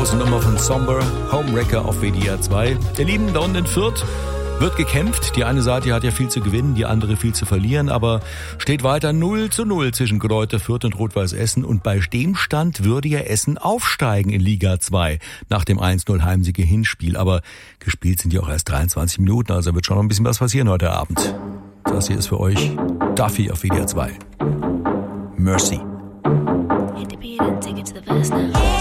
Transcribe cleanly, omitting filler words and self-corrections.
große Nummer von Somber, Homewrecker auf WDR 2. Ihr Lieben, da unten in Fürth wird gekämpft. Die eine Seite hat ja viel zu gewinnen, die andere viel zu verlieren, aber steht weiter 0:0 zwischen Greuther Fürth und Rot-Weiß Essen. Und bei dem Stand würde ja Essen aufsteigen in Liga 2 nach dem 1:0 Heimsieg im Hinspiel. Aber gespielt sind ja auch erst 23 Minuten, also wird schon noch ein bisschen was passieren heute Abend. Das hier ist für euch Duffy auf WDR 2. Mercy. Hit the beat and take it to the verse now.